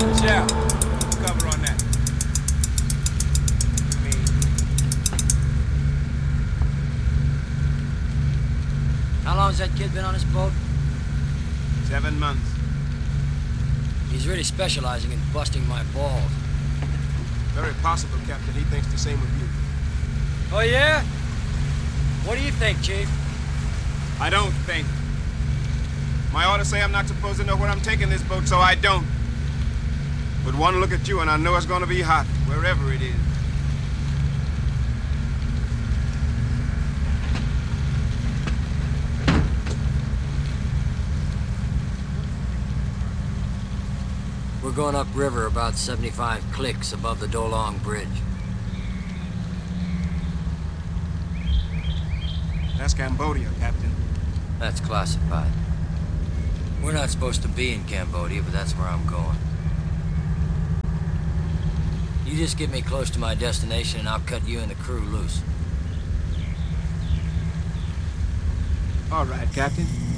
Michelle, cover on that. Me. How long's that kid been on this boat? 7 months. He's really specializing in busting my balls. Very possible, Captain. He thinks the same of you. Oh, yeah? What do you think, Chief? I don't think. My orders say I'm not supposed to know where I'm taking this boat, so I don't. But one look at you and I know it's gonna be hot, wherever it is. We're going upriver about 75 clicks above the Dolong Bridge. That's Cambodia, Captain. That's classified. We're not supposed to be in Cambodia, but that's where I'm going. You just get me close to my destination and I'll cut you and the crew loose. All right, Captain.